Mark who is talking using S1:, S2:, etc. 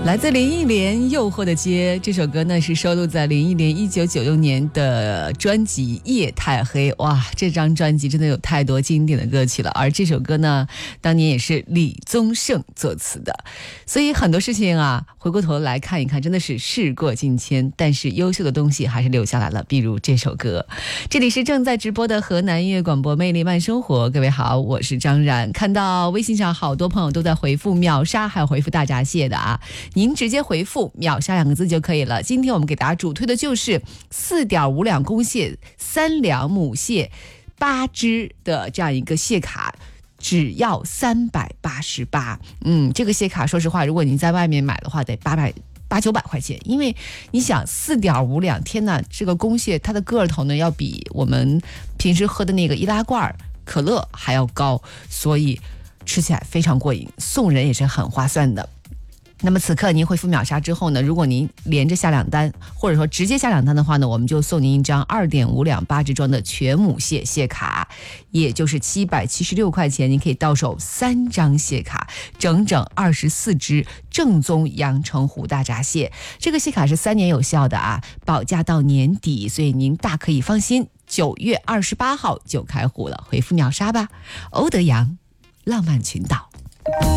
S1: 来自林忆莲《诱惑的街》这首歌呢，是收录在林忆莲1996年的专辑《夜太黑》。哇，这张专辑真的有太多经典的歌曲了，而这首歌呢，当年也是李宗盛作词的。所以很多事情啊，回过头来看一看，真的是事过境迁，但是优秀的东西还是留下来了，比如这首歌。这里是正在直播的河南音乐广播魅力慢生活，各位好，我是张然。看到微信上好多朋友都在回复秒杀，还有回复大闸蟹的啊，您直接回复秒杀2个字就可以了。今天我们给大家主推的就是4.5两公蟹、3两母蟹、8只的这样一个蟹卡，只要388。这个蟹卡说实话，如果您在外面买的话，得800-900块钱，因为你想4.5两，天哪，这个公蟹它的个头呢，要比我们平时喝的那个易拉罐可乐还要高，所以吃起来非常过瘾，送人也是很划算的。那么此刻您回复秒杀之后呢，如果您连着下2单，或者说直接下2单的话呢，我们就送您一张2.5两8只装的全母蟹蟹卡，也就是776块钱，您可以到手3张蟹卡，整整24只正宗阳澄湖大闸蟹。这个蟹卡是3年有效的啊，保价到年底，所以您大可以放心，9月28号就开户了。回复秒杀吧。欧德阳浪漫群岛。